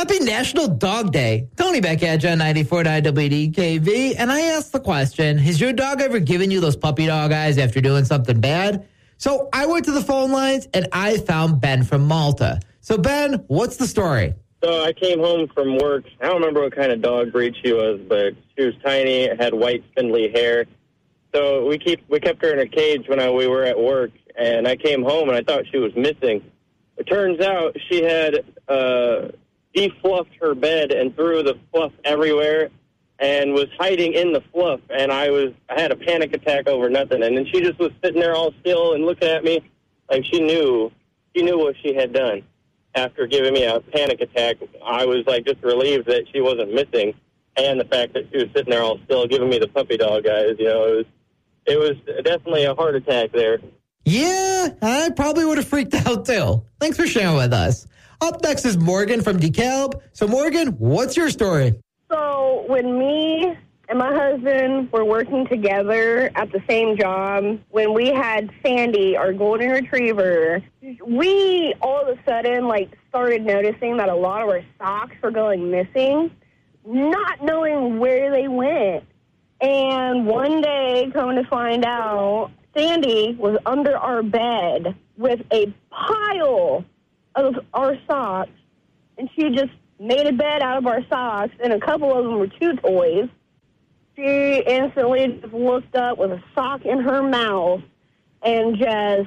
Happy National Dog Day. Tony back at John 94.9 WDKV. And I asked the question, has your dog ever given you those puppy dog eyes after doing something bad? So I went to the phone lines and I found Ben from Malta. So Ben, what's the story? So I came home from work. I don't remember what kind of dog breed she was, but she was tiny, had white spindly hair. So we kept her in a cage when we were at work, and I came home and I thought she was missing. It turns out she had defluffed her bed and threw the fluff everywhere and was hiding in the fluff, and I had a panic attack over nothing. And then she just was sitting there all still and looking at me like she knew what she had done. After giving me a panic attack, I was like just relieved that she wasn't missing, and the fact that she was sitting there all still giving me the puppy dog eyes. You know, it was definitely a heart attack there. Yeah, I probably would have freaked out too. Thanks for sharing with us. Up next is Morgan from DeKalb. So Morgan, what's your story? So when me and my husband were working together at the same job, when we had Sandy, our golden retriever, we all of a sudden started noticing that a lot of our socks were going missing, not knowing where they went. And one day, coming to find out, Sandy was under our bed with a pile of our socks, and she just made a bed out of our socks, and a couple of them were chew toys. She instantly just looked up with a sock in her mouth and just,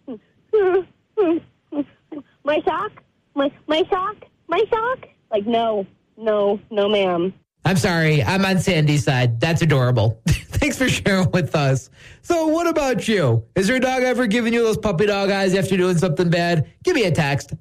my sock? My sock? My sock? Like, no, ma'am. I'm sorry, I'm on Sandy's side. That's adorable. Thanks for sharing with us. So what about you? Has your dog ever given you those puppy dog eyes after doing something bad? Give me a text,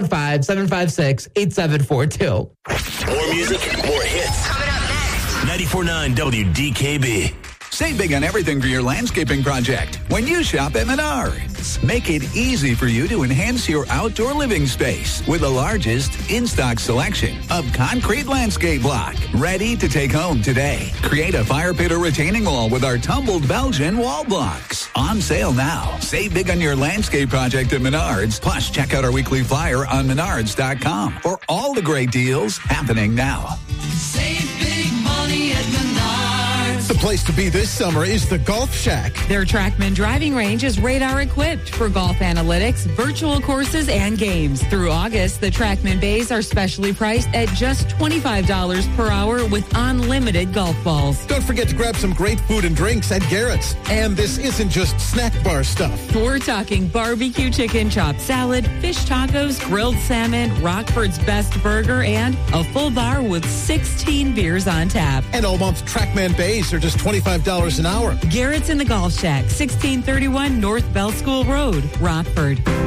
815-756-8742. More music, more hits. Coming up next. 94.9 WDKB. Save big on everything for your landscaping project when you shop at Menards. Make it easy for you to enhance your outdoor living space with the largest in-stock selection of concrete landscape block. Ready to take home today. Create a fire pit or retaining wall with our tumbled Belgian wall blocks. On sale now. Save big on your landscape project at Menards. Plus, check out our weekly flyer on Menards.com for all the great deals happening now. Save big money at Menards. The place to be this summer is the Golf Shack. Their TrackMan driving range is radar equipped for golf analytics, virtual courses, and games. Through August, the TrackMan bays are specially priced at just $25 per hour with unlimited golf balls. Don't forget to grab some great food and drinks at Garrett's. And this isn't just snack bar stuff. We're talking barbecue chicken, chopped salad, fish tacos, grilled salmon, Rockford's best burger, and a full bar with 16 beers on tap. And all month TrackMan bays are just $25 an hour. Garrett's in the Golf Shack, 1631 North Bell School Road, Rockford.